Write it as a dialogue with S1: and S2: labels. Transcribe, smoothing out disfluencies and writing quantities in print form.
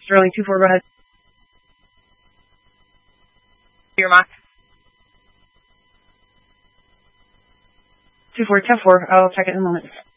S1: Sterling 2-4, go ahead.
S2: Your mark.
S1: 2-4, 10-4. I'll check it in a moment.